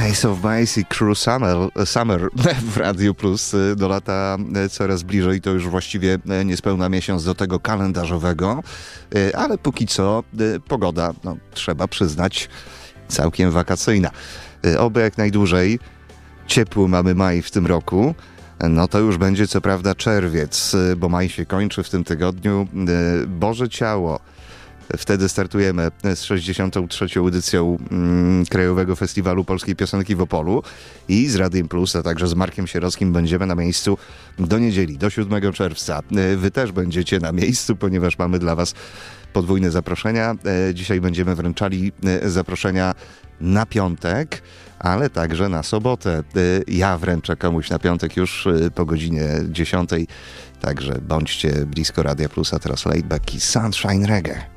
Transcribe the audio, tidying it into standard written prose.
Ace of Base i Cruel Summer w Radiu Plus do lata coraz bliżej, to już właściwie niespełna miesiąc do tego kalendarzowego, ale póki co pogoda, no, trzeba przyznać, całkiem wakacyjna. Oby jak najdłużej. Ciepły mamy maj w tym roku. No to już będzie co prawda czerwiec, bo maj się kończy w tym tygodniu. Boże Ciało. Wtedy startujemy z 63. edycją Krajowego Festiwalu Polskiej Piosenki w Opolu i z Radiem Plus, a także z Markiem Sierockim będziemy na miejscu do niedzieli, do 7 czerwca. Wy też będziecie na miejscu, ponieważ mamy dla was podwójne zaproszenia. Dzisiaj będziemy wręczali zaproszenia na piątek, ale także na sobotę. Ja wręczę komuś na piątek już po godzinie 10. Także bądźcie blisko Radia Plus, a teraz Laidback i Sunshine Reggae.